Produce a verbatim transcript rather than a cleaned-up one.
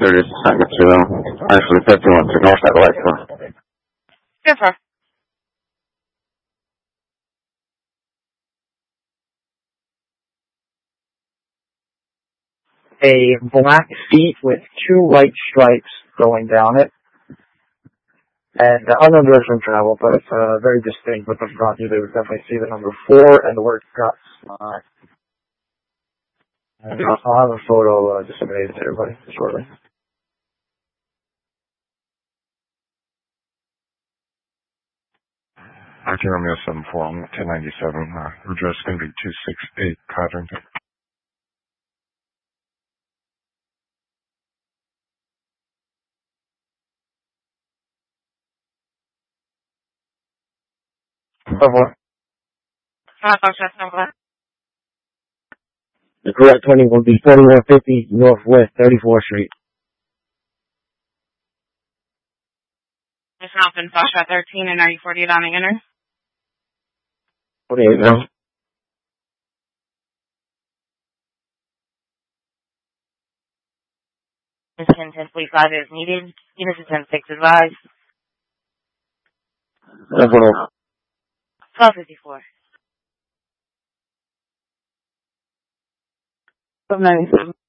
thirtieth second to, actually fifty-one to North Satellite Store. Yes, sir. A black seat with two white stripes going down it. And uh, unknown direction of travel, but it's uh, very distinct with the front. You would definitely see the number four and the word guts. Uh, and I'll, I'll have a photo uh, displayed to everybody shortly. I T Romeo seven four, I'm ten ninety-seven. Uh, address going to be two six eight Codrington. Over. Uh, Foxtrot number. The correct twenty will be forty-one fifty Northwest thirty-fourth Street. It's not been Foxtrot thirteen and are you forty-eight on the inner? forty-eight now. This ten ten forty-five is needed. Units of ten six advised. twelve fifty-four. twelve ninety-seven.